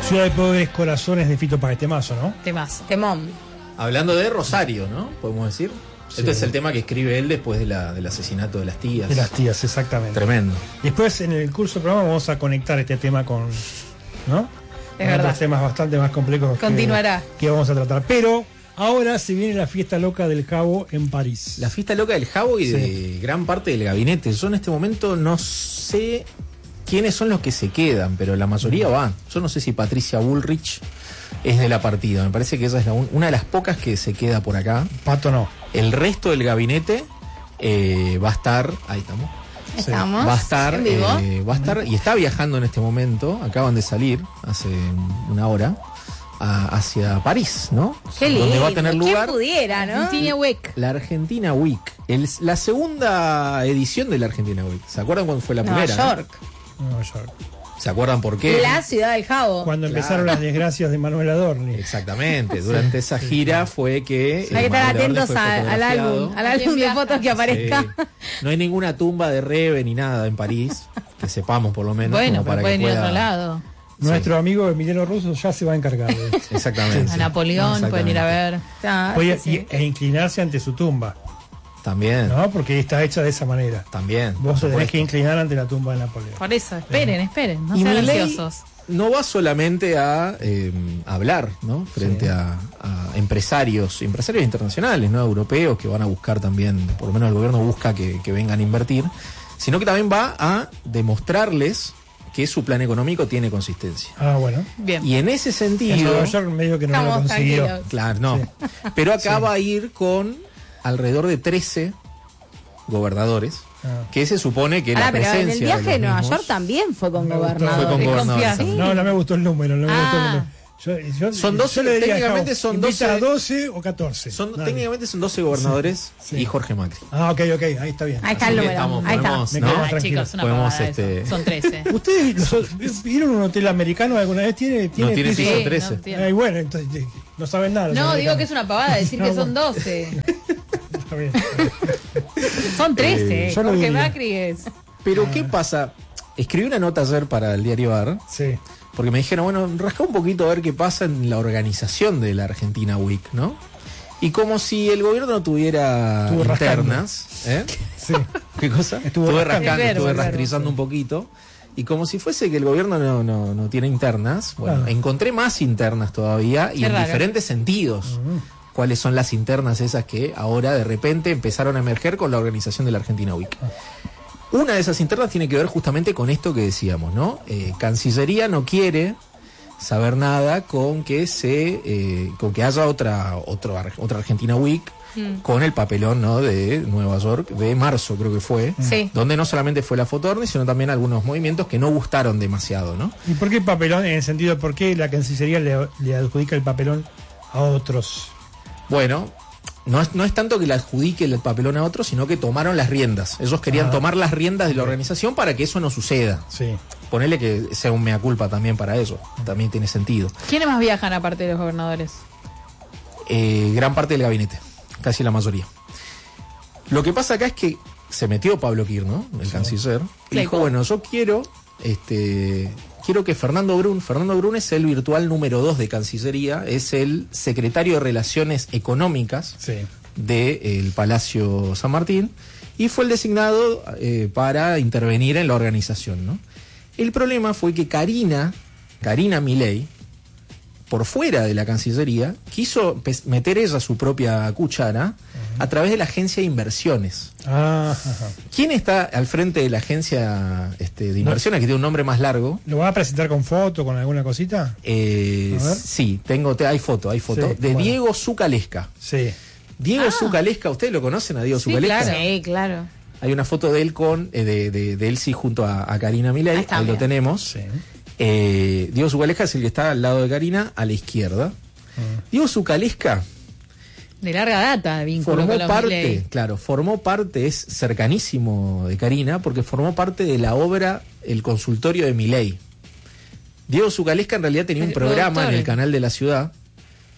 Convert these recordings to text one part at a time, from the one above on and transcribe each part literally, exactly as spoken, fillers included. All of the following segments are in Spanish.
Ciudad de Pobres Corazones de Fito Páez, temazo, ¿no? Temazo. Temón. Hablando de Rosario, ¿no? Podemos decir. Sí. Este es el tema que escribe él después de la, del asesinato de las tías. De las tías, exactamente. Tremendo. Después en el curso del programa vamos a conectar este tema con, ¿no? Es verdad. Otros temas bastante más complejos. Continuará. Que, que vamos a tratar. Pero ahora se viene la fiesta loca del Jabo en París. La fiesta loca del Jabo y sí. de gran parte del gabinete. Yo en este momento no sé quiénes son los que se quedan, pero la mayoría van. Yo no sé si Patricia Bullrich es de la partida. Me parece que esa es la un, una de las pocas que se queda por acá. Pato no. El resto del gabinete eh, va a estar. Ahí estamos. Estamos. Va a estar. ¿En vivo? Eh, va a estar y está viajando en este momento. Acaban de salir hace una hora a, hacia París, ¿no? Qué lindo. Donde va a tener lugar. ¿Quién pudiera, no? Argentina Week. La Argentina Week. El, la segunda edición de la Argentina Week. ¿Se acuerdan cuándo fue la Nueva primera? York. ¿no? Nueva York. ¿Se acuerdan por qué? La ciudad del Jabo. Cuando Claro. empezaron las desgracias de Manuel Adorni. Exactamente. Durante esa gira fue que. Hay que estar Manuel Adorni atentos fue a- al fotografiado. álbum, al álbum de fotos que aparezca. Sí. No hay ninguna tumba de Rebe ni nada en París, que sepamos por lo menos. Bueno, como pero para pueden que ir a pueda... otro lado. Nuestro amigo Emiliano Russo ya se va a encargar de eso. Exactamente. A Napoleón pueden ir a ver. Ah, Oye, sí, sí. y- e inclinarse ante su tumba, También. ¿no? Porque está hecha de esa manera. También. Vos por te tenés que supuesto. inclinar ante la tumba de Napoleón. Por eso, esperen, esperen. No Y sean Milei ansiosos. no va solamente a eh, hablar, ¿no? Frente Sí. a, a empresarios, empresarios internacionales, ¿no? Europeos que van a buscar también, por lo menos el gobierno busca que, que vengan a invertir, sino que también va a demostrarles que su plan económico tiene consistencia. Ah, bueno. Bien. Y en ese En sentido, Nueva York medio que no lo Estamos consiguió. tranquilos. claro, no. Pero acá va a ir con alrededor de trece gobernadores, Ah. que se supone que Ahora, la pero presencia en el viaje de de los Nueva mismos- York también fue con Me gustó. gobernadores. Fue con gobernadores. Confía. también. No, no me gustó el número. No me Ah. gustó el número. Yo, yo- Son doce, yo le diría, técnicamente Javo, son invita doce. a doce o catorce. Son, Dale. técnicamente son doce gobernadores Sí. y Jorge Macri. Ah, ok, ok, ahí está bien. Ahí está Así el que número. estamos- Ahí está. podemos, Me ¿no? quedo Ah, tranquilo. chicos, una Podemos, pavada este- eso. Son trece. ¿Ustedes los- vieron un hotel americano alguna vez? ¿Tiene, tiene, No tiene piso? piso Sí, trece. no tiene. Ay, bueno, entonces eh, no saben nada. los No, digo americanos. que es una pavada decir No, que son bueno. doce. Está bien. Son trece. yo lo Jorge diría. Macri es. Pero ¿qué pasa? Escribí una nota ayer para el diario Ar, Sí. porque me dijeron, bueno, rasca un poquito a ver qué pasa en la organización de la Argentina Week, ¿no? Y como si el gobierno no tuviera Estuvo rascando. internas, ¿eh? Sí. ¿Qué cosa? Estuvo estuve rascando. rascando, El verbo, estuve el verbo, rastrizando un poquito. Y como si fuese que el gobierno no, no, no tiene internas, bueno, Ah. encontré más internas todavía y Qué en raro. diferentes sentidos. ¿Cuáles son las internas esas que ahora de repente empezaron a emerger con la organización de la Argentina Week? Una de esas internas tiene que ver justamente con esto que decíamos, ¿no? Eh, Cancillería no quiere saber nada con que se eh, con que haya otra otro, ar- otra Argentina Week Mm. con el papelón, ¿no? De Nueva York de marzo, creo que fue, Sí. donde no solamente fue la foto Orni, sino también algunos movimientos que no gustaron demasiado, ¿no? ¿Y por qué papelón? En el sentido de por qué la Cancillería le, le adjudica el papelón a otros. Bueno, no es, no es tanto que le adjudique el papelón a otros, sino que tomaron las riendas. Ellos querían Ah. tomar las riendas de la organización para que eso no suceda. Sí. Ponerle que sea un mea culpa también para eso. También tiene sentido. ¿Quiénes más viajan aparte de los gobernadores? Eh, gran parte del gabinete, casi la mayoría. Lo que pasa acá es que se metió Pablo Kir, ¿no? El canciller, y dijo, Claro. bueno, yo quiero, este, quiero que Fernando Brun, Fernando Brun es el virtual número dos de Cancillería, es el secretario de Relaciones Económicas Sí. del Palacio San Martín, y fue el designado eh, para intervenir en la organización, ¿no? El problema fue que Karina, Karina Milei, por fuera de la Cancillería, quiso pes- meter ella su propia cuchara a través de la agencia de inversiones. Ah, ajá. ¿Quién está al frente de la agencia este, de inversiones, que tiene un nombre más largo? ¿Lo vas a presentar con foto, con alguna cosita? Eh, A ver. sí, tengo, te, hay foto, hay foto, Sí, de bueno. Diego Zucalesca. Sí. Diego Ah. Zucalesca, ¿ustedes lo conocen a Diego Sí, Zucalesca? claro. Sí, claro. Hay una foto de él con, eh, de, de, de él sí junto a, a Karina Milei, Ahí ahí, está, lo mira. tenemos. Sí. Eh, Diego Zucalesca es el que está al lado de Karina, a la izquierda. Mm. Diego Zucalesca De larga data, de vínculo formó con los parte, Milei. claro, formó parte, es cercanísimo de Karina, porque formó parte de la obra El consultorio de Milei. Diego Zucalesca en realidad tenía un El programa productor. en el canal de la ciudad,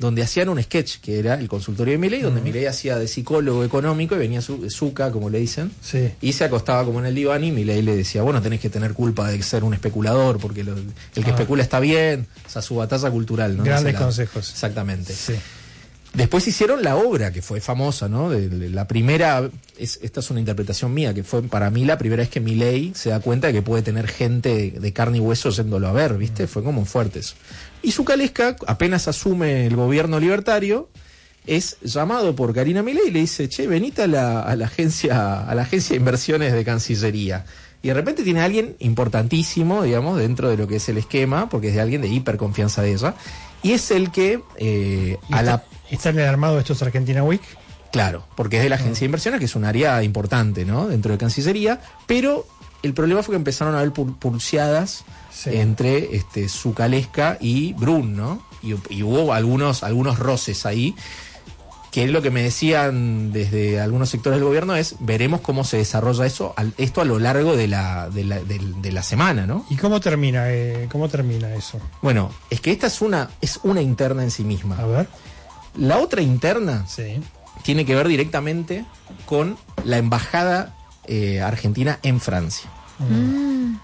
donde hacían un sketch que era el consultorio de Milei, donde uh-huh. Milei hacía de psicólogo económico y venía su, Zucca, como le dicen, sí. y se acostaba como en el diván y Milei le decía, bueno, tenés que tener culpa de ser un especulador, porque lo, el que ah. especula está bien, o sea, su batalla cultural, ¿no? Grandes consejos. Exactamente. Sí. Después hicieron la obra, que fue famosa, ¿no? De, de la primera, es, esta es una interpretación mía, que fue para mí la primera vez que Milei se da cuenta de que puede tener gente de carne y hueso yéndolo a ver, ¿viste? Mm. Fue como fuerte eso. Y Zuccalesca, apenas asume el gobierno libertario, es llamado por Karina Milei y le dice, che, venite a la, a la agencia, a la agencia de inversiones de Cancillería. Y de repente tiene a alguien importantísimo, digamos, dentro de lo que es el esquema, porque es de alguien de hiperconfianza de ella. Y es el que eh, a está, la... ¿Está en el armado de estos Argentina Week? Claro, porque es de la agencia de inversiones, que es un área importante, ¿no? Dentro de Cancillería, pero el problema fue que empezaron a haber pul- pulseadas sí. entre este, Zuccalesca y Brun, ¿no? Y, y hubo algunos, algunos roces ahí, que es lo que me decían desde algunos sectores del gobierno, es veremos cómo se desarrolla eso, al, esto a lo largo de la, de la, de, de la semana, ¿no? ¿Y cómo termina, eh, cómo termina eso? Bueno, es que esta es una, es una interna en sí misma. A ver. La otra interna sí. tiene que ver directamente con la embajada eh, argentina en Francia. Mm.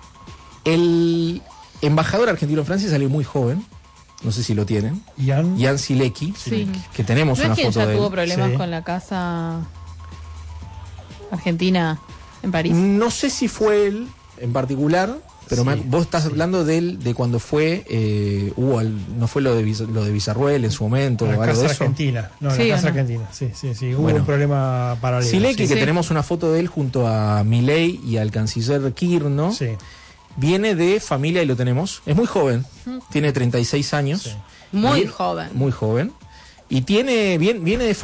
El embajador argentino en Francia salió muy joven, no sé si lo tienen, Jan, Jan Silecki, sí. que tenemos ¿No una es quien foto ya de él. tuvo problemas sí. con la casa argentina en París? No sé si fue él en particular, pero sí, me, vos estás sí. hablando de él, de cuando fue, eh, hubo al, no fue lo de lo de Villarruel en su momento, la o algo casa de eso. argentina, no, sí, la casa no. argentina, sí, sí, sí, hubo Bueno, un problema paralelo. Silecki, sí. que sí. tenemos una foto de él junto a Milei y al canciller Kirchner, Sí. viene de familia, y lo tenemos, es muy joven, tiene treinta y seis años. Sí. Muy Y- joven. Muy joven. Y tiene, viene, viene de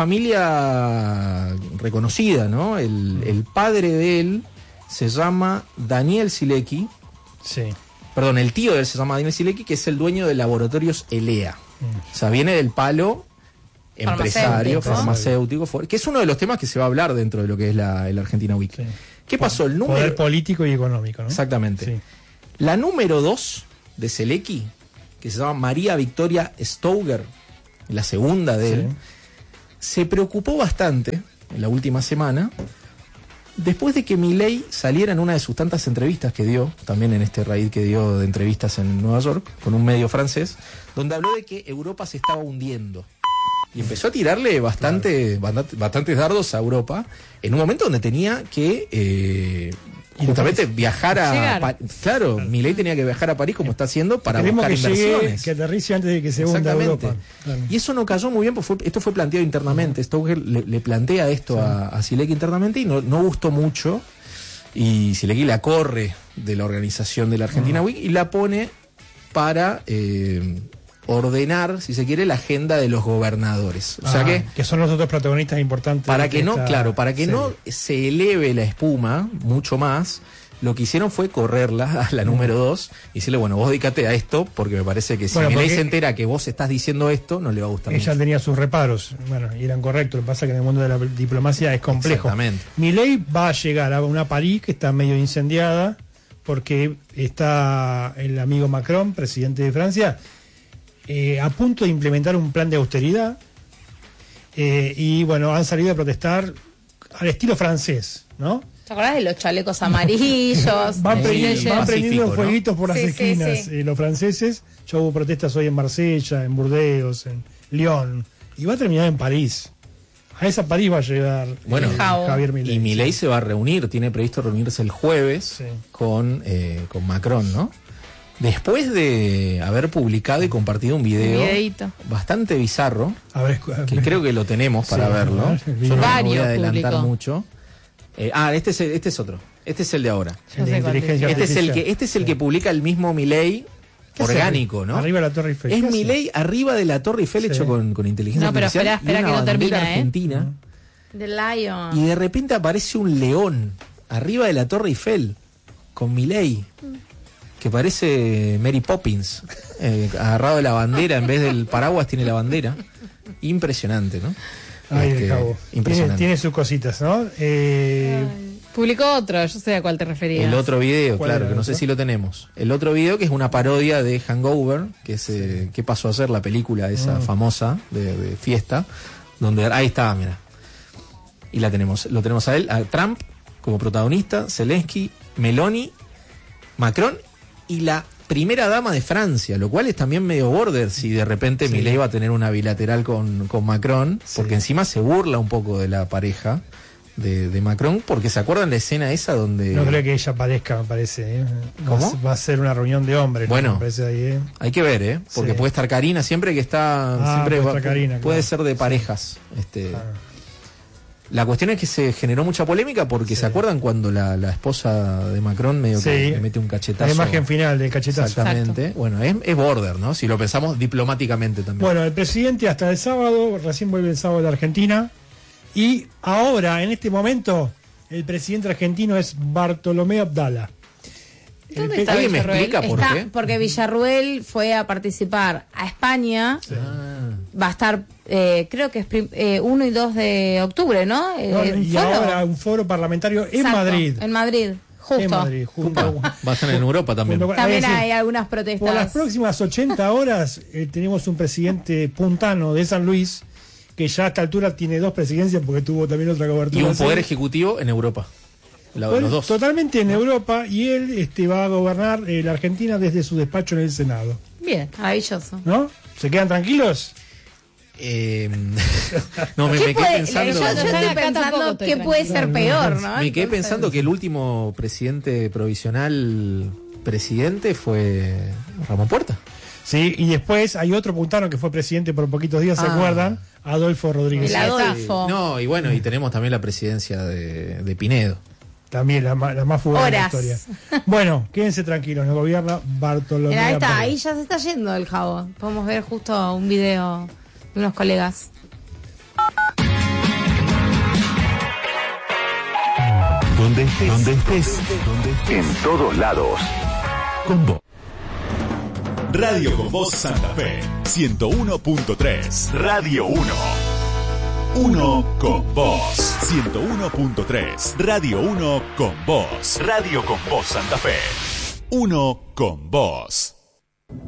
familia reconocida, ¿no? El, el padre de él se llama Daniel Silecki, Sí. perdón, el tío de él se llama Daniel Silecki, que es el dueño de Laboratorios Elea. Mm. O sea, viene del palo empresario, Farmacéutico. farmacéutico, for- que es uno de los temas que se va a hablar dentro de lo que es la, el Argentina Week. Sí. ¿Qué pasó? El número... Poder político y económico, ¿no? Exactamente. Sí. La número dos de Silecki, que se llama María Victoria Stouger, la segunda de él, Sí. se preocupó bastante en la última semana después de que Milei saliera en una de sus tantas entrevistas que dio, también en este raid que dio de entrevistas en Nueva York, con un medio francés, donde habló de que Europa se estaba hundiendo. Y empezó a tirarle bastante, bastante, bastantes dardos a Europa, en un momento donde tenía que eh, justamente viajar a... Llegar. Pa- claro, Milei tenía que viajar a París, como está haciendo, para Queremos buscar que llegue, inversiones. que aterrice antes de que se hunda Exactamente. Europa. Claro. Y eso no cayó muy bien, porque fue, esto fue planteado internamente. Stouger le, le plantea esto Sí. a, a Silecki internamente y no, no gustó mucho. Y Silecki la corre de la organización de la Argentina Mm. Week y la pone para eh, ordenar, si se quiere, la agenda de los gobernadores. O sea Ah, que, que son los otros protagonistas importantes. para de que no, esta claro, para que serie. no se eleve la espuma mucho más, lo que hicieron fue correrla a la número dos y decirle, bueno, vos dedícate a esto, porque me parece que si Bueno, Milei porque se entera que vos estás diciendo esto, no le va a gustar Ella mucho. tenía sus reparos, bueno, y eran correctos. Lo que pasa es que en el mundo de la diplomacia es complejo. Exactamente. Milei va a llegar a una París que está medio incendiada porque está el amigo Macron, presidente de Francia, eh, a punto de implementar un plan de austeridad eh, y bueno, han salido a protestar al estilo francés, ¿no? ¿Te acordás de los chalecos amarillos? Van, de prendi- Gilles? van Pacífico, prendiendo ¿no? fueguitos por las Sí, sí, esquinas sí. eh, los franceses. Ya hubo protestas hoy en Marsella, en Burdeos, en Lyon, y va a terminar en París. A esa París va a llegar Bueno, eh, Jao. Javier Milei. Y Milei se va a reunir, tiene previsto reunirse el jueves Sí. con, eh, con Macron, ¿no? Después de haber publicado y compartido un video Un videíto. bastante bizarro, A ver, escu- que creo que lo tenemos para Sí, verlo. a ver, el Yo video. no me voy Varios a adelantar publicó. mucho. Eh, ah, este es, este es otro. Este es el de ahora. Yo de sé cuál inteligencia Este es el artificial. que, este es el Sí. que publica el mismo Milei ¿Qué hace orgánico, arri- ¿no? Arriba de la Torre Eiffel. Es ¿Qué hace? Milei arriba de la Torre Eiffel Sí. hecho con, con inteligencia No, pero artificial. espera, espera y una que no bandera termina, ¿eh? argentina. The Lion. Y de repente aparece un león arriba de la Torre Eiffel con Milei, que parece Mary Poppins, eh, agarrado de la bandera, en vez del paraguas tiene la bandera. Impresionante, ¿no? Ay, Este, el cabo. Tiene, impresionante. tiene sus cositas, ¿no? Eh, Publicó otro, yo sé a cuál te referías. El otro video, ¿Cuál claro, era que el no sé otro? si lo tenemos. El otro video que es una parodia de Hangover, que es eh, ¿qué pasó a ser la película esa Mm. famosa de, de fiesta? Donde ahí está, mira. Y la tenemos, lo tenemos a él, a Trump como protagonista, Zelensky, Meloni, Macron y la primera dama de Francia, lo cual es también medio border si de repente Sí. Milei va a tener una bilateral con, con Macron, Sí. porque encima se burla un poco de la pareja de, de Macron, porque se acuerdan la escena esa donde No creo que ella aparezca, me parece. ¿eh? ¿Cómo? Va a- Va a ser una reunión de hombres. ¿no? Bueno. Me parece ahí, ¿eh? hay que ver, ¿eh? Porque Sí. puede estar Karina siempre que está, Ah, siempre puede va- estar Karina, puede claro. ser de parejas. Este, Ah. La cuestión es que se generó mucha polémica porque Sí. se acuerdan cuando la, la esposa de Macron medio que Sí. le mete un cachetazo. La imagen final del cachetazo. Exactamente. Bueno, es, es border, ¿no? Si lo pensamos diplomáticamente también. Bueno, el presidente hasta el sábado, recién vuelve el sábado de Argentina, y ahora, en este momento, el presidente argentino es Bartolomé Abdala. El ¿Dónde pe- está ¿Alguien me Villarruel? explica por Está- qué? Porque Villarruel fue a participar a España. Ah. Va a estar, eh, creo que es prim- eh, uno y dos de octubre, ¿no? Eh, No, ¿un y foro? ahora un foro parlamentario en Exacto, Madrid. En Madrid, justo. En Madrid, junto, Upa, va a estar en Europa también. junto con- También es decir, hay algunas protestas. por las próximas ochenta horas eh, tenemos un presidente puntano de San Luis que ya a esta altura tiene dos presidencias porque tuvo también otra cobertura. Y un así. poder ejecutivo en Europa. La- Bueno, los dos. totalmente en Europa, y él este, va a gobernar eh, la Argentina desde su despacho en el Senado. Bien, maravilloso. ¿No? ¿Se quedan tranquilos? Eh, no, me, ¿Qué me quedé puede- pensando. yo, yo Acá estoy tampoco pensando estoy qué puede tranquila. ser peor, ¿no? Me quedé Entonces- pensando que el último presidente provisional presidente fue Ramón Puerta. Sí, y después hay otro puntano que fue presidente por poquitos días, ¿se Ah. acuerdan? Adolfo Rodríguez. El Adolfo. No, y bueno, y tenemos también la presidencia de, de Pinedo. También la, ma- la más fugaz de la Horas. historia. Bueno, quédense tranquilos, nos gobierna Bartolomé Mira, ahí está, Abdala. ahí ya se está yendo el jabón. Podemos ver justo un video de unos colegas. Donde estés, donde estés, en todos lados. Con vos. Radio con Voz Santa Fe, ciento uno punto tres. Radio uno. Uno con Voz, ciento uno punto tres. Radio uno con Voz. Radio con Voz Santa Fe. Uno con Voz.